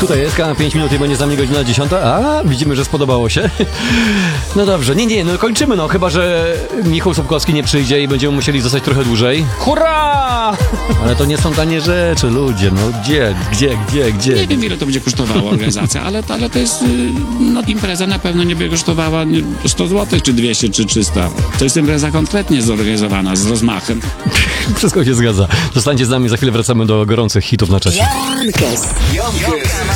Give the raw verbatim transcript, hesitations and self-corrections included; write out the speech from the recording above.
Tutaj jest na pięć minut i będzie za mnie godzina dziesiąta. A, widzimy, że spodobało się. No dobrze, nie, nie, no kończymy, no chyba, że Michał Sobkowski nie przyjdzie i będziemy musieli zostać trochę dłużej. Hurra! Ale to nie są tanie rzeczy, ludzie, no gdzie, gdzie, gdzie, gdzie? Nie wiem, ile to będzie kosztowało organizacja, ale, ale to jest, no impreza na pewno nie będzie kosztowała sto złotych, czy dwieście, czy trzysta. To jest impreza kompletnie zorganizowana, z rozmachem. Wszystko się zgadza. Zostańcie z nami, za chwilę wracamy do gorących hitów na czasie. Jankes.